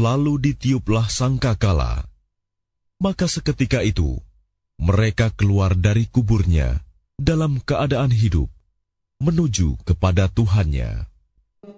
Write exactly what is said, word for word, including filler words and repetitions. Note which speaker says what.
Speaker 1: Lalu ditiuplah sangkakala. Maka seketika itu, mereka keluar dari kuburnya dalam keadaan hidup, menuju kepada Tuhannya.